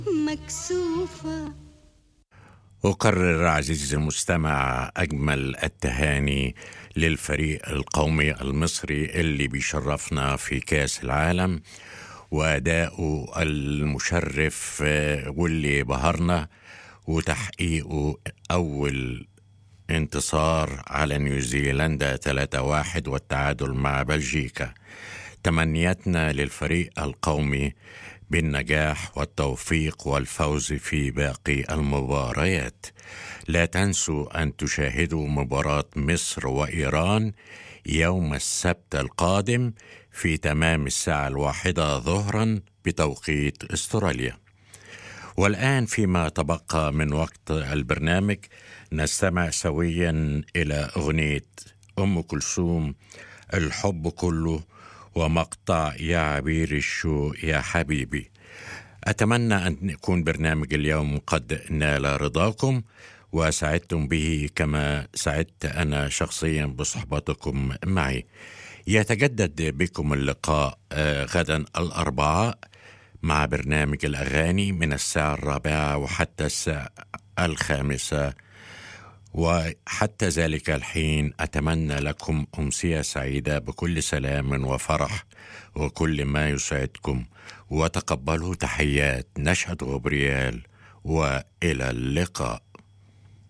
مكسوفة. أكرر عزيزي المستمع أجمل التهاني للفريق القومي المصري اللي بيشرفنا في كأس العالم، وأداؤه المشرف واللي بهرنا، وتحقيقه أول انتصار على نيوزيلندا 3-1 والتعادل مع بلجيكا. تمنياتنا للفريق القومي بالنجاح والتوفيق والفوز في باقي المباريات. لا تنسوا أن تشاهدوا مباراة مصر وإيران يوم السبت القادم في تمام الساعة 1 ظهرا بتوقيت استراليا. والآن فيما تبقى من وقت البرنامج نستمع سويا إلى أغنية أم كلثوم الحب كله ومقطع يا عبير الشوق يا حبيبي. أتمنى أن يكون برنامج اليوم قد نال رضاكم وسعدتم به كما سعدت أنا شخصيا بصحبتكم معي. يتجدد بكم اللقاء غدا الأربعاء مع برنامج الأغاني من الساعة 4 وحتى الساعة 5، وحتى ذلك الحين أتمنى لكم أمسية سعيدة بكل سلام وفرح وكل ما يسعدكم، وتقبلوا تحيات نشأة غبريال، وإلى اللقاء.